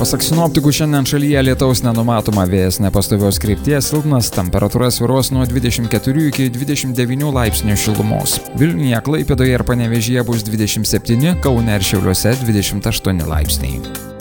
Pasak sinoptikų, šiandien šalyje lietaus nenumatoma, vėjas nepastovios krypties, silpnas, temperatūra svyruos nuo 24 iki 29 laipsnių šilumos. Vilniuje, Klaipėdoje ir Panevėžyje bus 27, Kaune ir Šiauliuose 28 laipsniai.